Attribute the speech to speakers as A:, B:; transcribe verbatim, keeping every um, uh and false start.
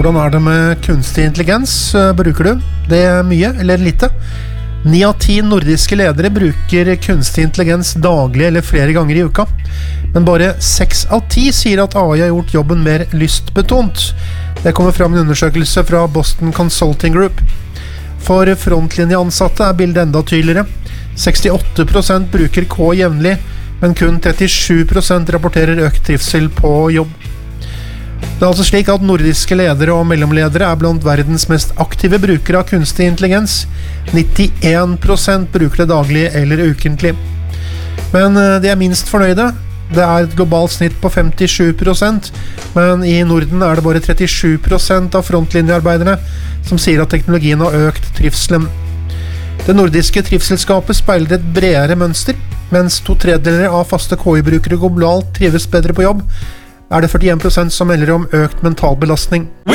A: Hvordan er det med kunstig intelligens? Bruker du det mye eller lite? Ni av ti nordiske ledere bruker kunstig intelligens daglig eller flere ganger i uka. Men bare seks av ti sier at A I har gjort jobben mer lystbetont. Det kommer fram en undersøkelse fra Boston Consulting Group. For frontlinjeansatte er bildet enda tydeligere. sekstiåtte prosent bruker K jevnlig, men kun trettisju prosent rapporterer økt trivsel på jobb. Det er altså slik at nordiske ledere og mellomledere er blant verdens mest aktive brukere av kunstig intelligens. nittien prosent bruker det daglig eller ukentlig. Men de er minst fornøyde. Det er et globalt snitt på femtisju prosent, men i Norden er det bare trettisju prosent av frontlinjearbeiderne som sier at teknologien har økt trivselen. Det nordiske trivselskapet speiler et bredere mønster. Mens to tredjedeler av faste K I-brukere globalt trives bedre på jobb, er det førtien prosent som melder om økt mental belastning.